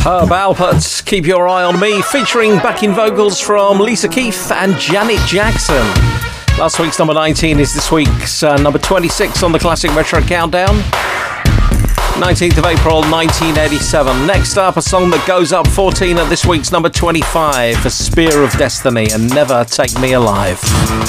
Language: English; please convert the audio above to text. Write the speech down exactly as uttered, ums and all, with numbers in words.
Herb Alpert, Keep Your Eye on Me, featuring backing vocals from Lisa Keith and Janet Jackson. Last week's number nineteen is this week's uh, number twenty-six on the Classic Retro Countdown. nineteenth of April, nineteen eighty-seven. Next up, a song that goes up fourteen at this week's number twenty-five, A Spear of Destiny and Never Take Me Alive.